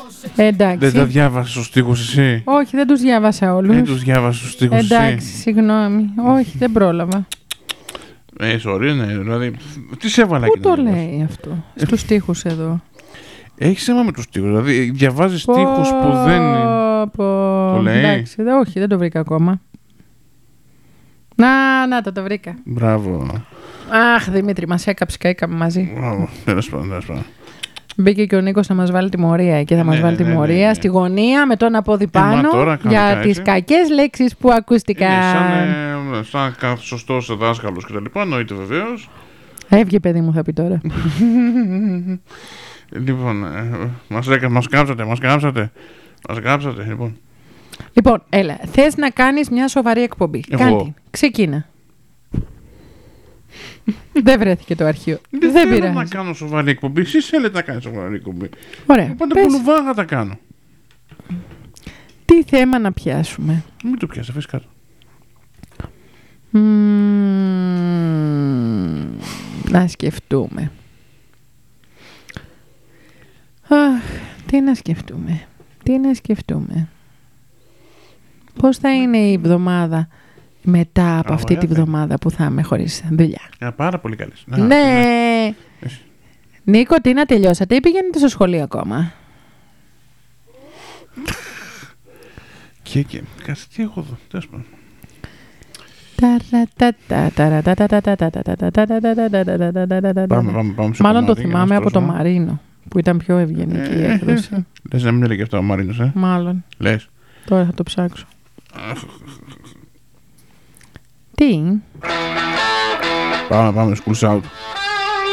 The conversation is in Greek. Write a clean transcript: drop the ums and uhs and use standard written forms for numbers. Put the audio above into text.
Εντάξει. Δεν τα διάβασες τους στίχους εσύ? Όχι, δεν τους διάβασα όλους. Δεν τους διάβασες τους στίχους εσύ? Εντάξει, συγγνώμη. Όχι, δεν πρόλαβα. Sorry, ναι, δηλαδή. Τι σε έβαλα εκεί? Πού το λέει αυτό, στους στίχους εδώ? Έχεις αίμα με τους στίχους, δηλαδή διαβάζεις στίχους που δεν. Το λέει. Εντάξει, όχι, δεν το βρήκα ακόμα. Να, το βρήκα. Μπράβο. Αχ, Δημήτρη, μας έκαψε και έκαμε μαζί. Μπράβο, τέλος πάντων. Μπήκε και ο Νίκος να μας βάλει τιμωρία και θα μας βάλει τιμωρία στη γωνία με τον απόδι πάνω για τις κακές λέξεις που ακούστηκαν. Σαν σωστός δάσκαλος κτλ. Εννοείται βεβαίως. Έβγε, παιδί μου, θα πει τώρα. Λοιπόν, μας κάψατε, λοιπόν. Λοιπόν, έλα, θες να κάνεις μια σοβαρή εκπομπή? Κάντε, ξεκίνα. Δεν βρέθηκε το αρχείο. Δεν θέλω να κάνω σοβαρή εκπομπή. Εσείς θέλετε να κάνετε σοβαρή εκπομπή. Ωραία. Οπότε πουλουβά θα τα κάνω. Τι θέμα να πιάσουμε? Μην το πιάσετε, αφήσεις κάτω. Να σκεφτούμε. Αχ, τι να σκεφτούμε. Πώς θα είναι η εβδομάδα μετά από αυτή τη βδομάδα που θα είμαι χωρίς δουλειά? Πάρα πολύ καλή. Ναι. Νίκο, τι να τελειώσατε ή πηγαίνετε στο σχολείο ακόμα? Και κάτσε, τι έχω εδώ, τέλος πάντων. Πάμε. Μάλλον το θυμάμαι από το Μαρίνο, που ήταν πιο ευγενική η έκδοση. Λες να μην έλεγε αυτό ο Μαρίνος, Μάλλον. Λες. Τώρα θα το ψάξω. Τι? Πάμε, schools out.